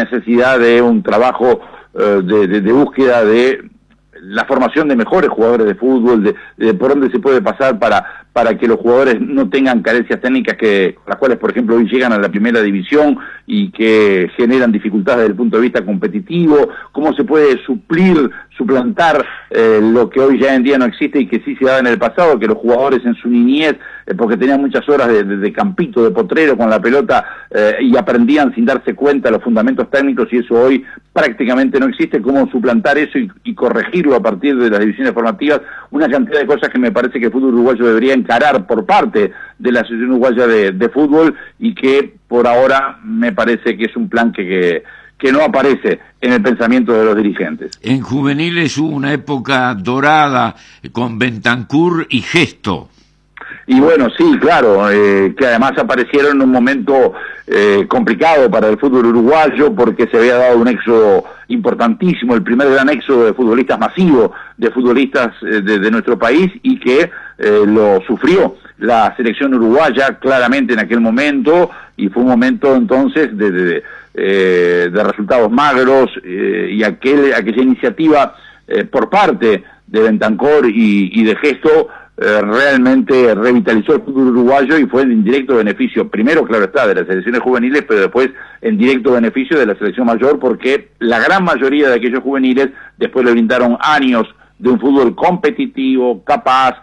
necesidad de un trabajo de búsqueda de la formación de mejores jugadores de fútbol, de por dónde se puede pasar para que los jugadores no tengan carencias técnicas las cuales, por ejemplo, hoy llegan a la primera división y que generan dificultades desde el punto de vista competitivo, cómo se puede suplantar lo que hoy ya en día no existe y que sí se daba en el pasado, que los jugadores en su niñez, porque tenían muchas horas de campito, de potrero con la pelota, y aprendían sin darse cuenta los fundamentos técnicos, y eso hoy prácticamente no existe, cómo suplantar eso y corregirlo a partir de las divisiones formativas, una cantidad de cosas que me parece que el fútbol uruguayo debería encarar por parte de la Asociación Uruguaya de Fútbol, y que por ahora me parece que es un plan que no aparece en el pensamiento de los dirigentes. En juveniles hubo una época dorada con Bentancur y Gesto. Y bueno, sí, claro, que además aparecieron en un momento complicado para el fútbol uruguayo, porque se había dado un éxodo importantísimo, el primer gran éxodo de futbolistas masivo, de futbolistas de nuestro país, y que lo sufrió la selección uruguaya claramente en aquel momento, y fue un momento entonces de resultados magros, y aquella iniciativa por parte de Bentancur y de Gesto realmente revitalizó el fútbol uruguayo, y fue en directo beneficio, primero, claro está, de las selecciones juveniles, pero después en directo beneficio de la selección mayor, porque la gran mayoría de aquellos juveniles después le brindaron años de un fútbol competitivo, capaz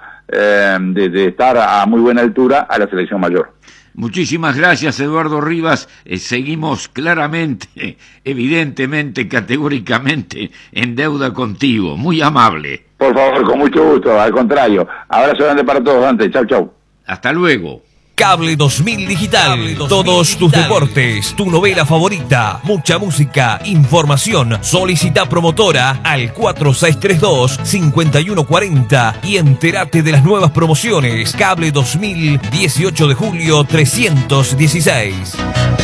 de estar a muy buena altura a la selección mayor. Muchísimas gracias, Eduardo Rivas. Seguimos claramente, evidentemente, categóricamente en deuda contigo. Muy amable. Por favor, con mucho gusto, al contrario. Abrazo grande para todos, Dante. Chau, chau. Hasta luego. Cable 2000 Digital, todos tus deportes, tu novela favorita, mucha música, información. Solicita promotora al 4632-5140 y entérate de las nuevas promociones. Cable 2000, 18 de julio 316.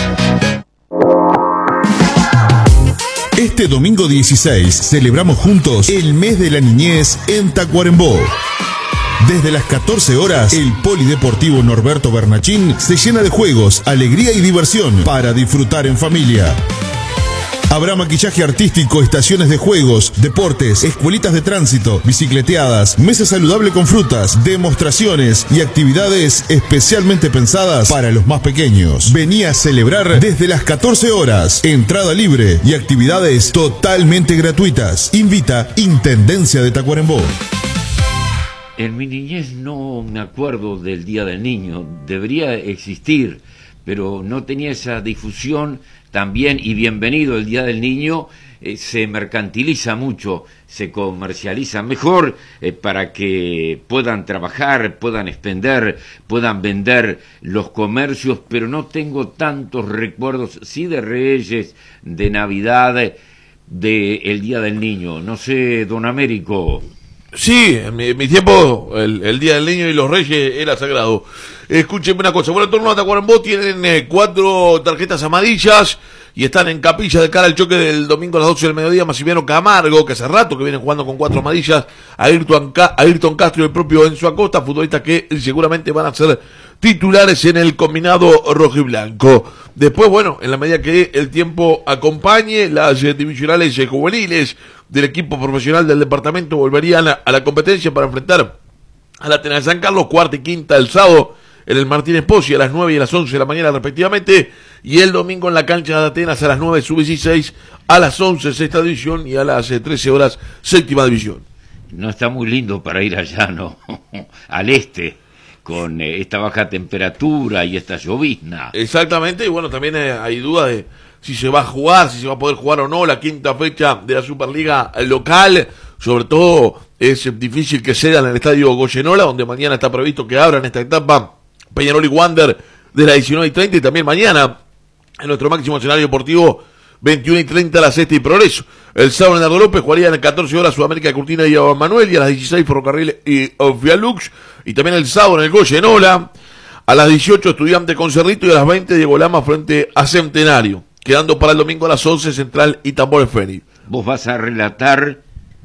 Este domingo 16 celebramos juntos el mes de la niñez en Tacuarembó. Desde las 14 horas, el Polideportivo Norberto Bernachín se llena de juegos, alegría y diversión para disfrutar en familia. Habrá maquillaje artístico, estaciones de juegos, deportes, escuelitas de tránsito, bicicleteadas, mesa saludable con frutas, demostraciones y actividades especialmente pensadas para los más pequeños. Vení a celebrar desde las 14 horas, entrada libre y actividades totalmente gratuitas. Invita Intendencia de Tacuarembó. En mi niñez no me acuerdo del Día del Niño, debería existir, pero no tenía esa difusión también, y bienvenido el Día del Niño, se mercantiliza mucho, se comercializa mejor para que puedan trabajar, puedan expender, puedan vender los comercios, pero no tengo tantos recuerdos, sí de Reyes, de Navidad, de el Día del Niño. No sé, don Américo. Sí, en mi tiempo el Día del Niño y los Reyes era sagrado. Escúchenme una cosa, bueno, en torno a Tacuarembó tienen 4 tarjetas amarillas y están en capilla de cara al choque del domingo a las 12 del mediodía. Maximiliano Camargo, que hace rato que vienen jugando con 4 amarillas, Ayrton Castro y el propio Enzo Acosta, futbolistas que seguramente van a ser titulares en el combinado rojo y blanco. Después, bueno, en la medida que el tiempo acompañe, las divisionales juveniles del equipo profesional del departamento volverían a la competencia para enfrentar a la Atenas de San Carlos, cuarta y quinta el sábado en el Martínez Pozzi a las 9 y a las 11 de la mañana respectivamente, y el domingo en la cancha de Atenas a las 9 sub-16, a las 11 sexta división y a las 13 horas séptima división. No está muy lindo para ir allá, ¿no? Al este, con esta baja temperatura y esta llovizna. Exactamente, y bueno, también hay duda de si se va a jugar, si se va a poder jugar o no la quinta fecha de la Superliga local. Sobre todo es difícil que sea en el estadio Goyenola, donde mañana está previsto que abran esta etapa Peñarol y Wander de las 19:30, y también mañana en nuestro máximo escenario deportivo 21:30 la Sexta y Progreso. El sábado en Nardo López jugarían a 14 horas Sudamérica de Cortina y Iván Manuel, y a las 16 Ferrocarril y Fialux, y también el sábado en el Goyenola a las 18 Estudiantes con Cerrito, y a las 20 Diego Lama frente a Centenario, quedando para el domingo a las 11 Central y Tambores Fénix. Vos vas a relatar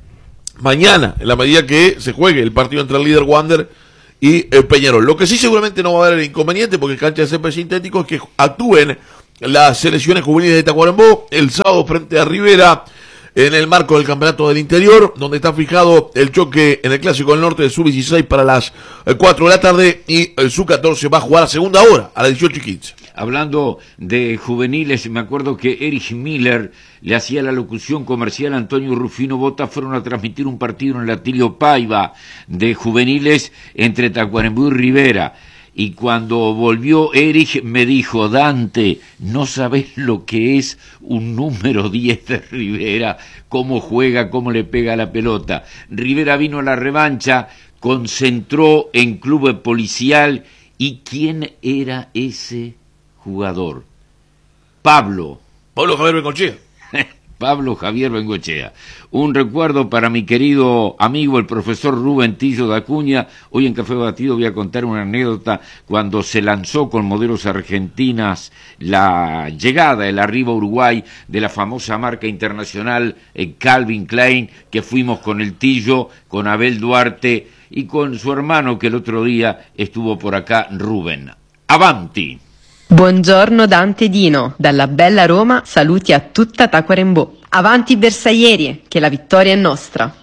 mañana, en la medida que se juegue el partido entre el líder Wander y el Peñarol. Lo que sí seguramente no va a haber inconveniente, porque cancha de césped sintético, es que actúen las selecciones juveniles de Tacuarembó el sábado frente a Rivera en el marco del Campeonato del Interior, donde está fijado el choque en el Clásico del Norte de Sub-16 para las 4 de la tarde, y el Sub-14 va a jugar a segunda hora, a las 18:15. Hablando de juveniles, me acuerdo que Erich Miller le hacía la locución comercial a Antonio Rufino Bota. Fueron a transmitir un partido en la Atilio Paiva de juveniles entre Tacuarembó y Rivera. Y cuando volvió Erich me dijo: Dante, no sabés lo que es un número 10 de Rivera, cómo juega, cómo le pega la pelota. Rivera vino a la revancha, concentró en club policial. ¿Y quién era ese jugador? Pablo Javier Bengochea. Pablo Javier Bengochea. Un recuerdo para mi querido amigo el profesor Rubén Tillo de Acuña. Hoy en Café Batido voy a contar una anécdota cuando se lanzó con modelos argentinas la llegada, el arribo a Uruguay de la famosa marca internacional Calvin Klein, que fuimos con el Tillo, con Abel Duarte y con su hermano que el otro día estuvo por acá, Rubén. Avanti! Buongiorno Dante Dino, dalla bella Roma saluti a tutta Tacuarembó. Avanti bersaglieri, che la vittoria è nostra.